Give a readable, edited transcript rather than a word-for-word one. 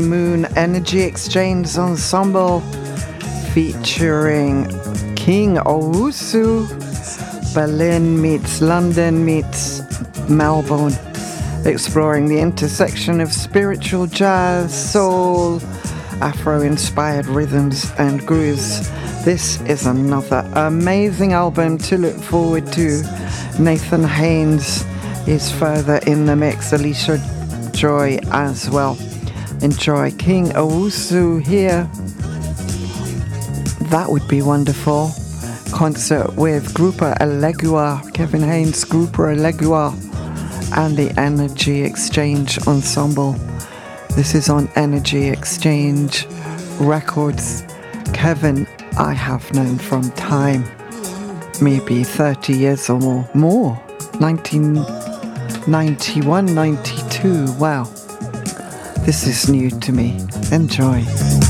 Moon Energy Exchange Ensemble featuring King Owusu. Berlin meets London meets Melbourne, exploring the intersection of spiritual jazz, soul, Afro-inspired rhythms and grooves. This is another amazing album to look forward to. Nathan Haynes is further in the mix, Alicia Joy as well. Enjoy King Owusu here. That would be wonderful. Concert with Grupa Elegua, Kevin Haynes, Grupa Elegua, and the Energy Exchange Ensemble. This is on Energy Exchange Records. Kevin, I have known from time, maybe 30 years or more. 1991, 92. Wow. This is new to me. Enjoy.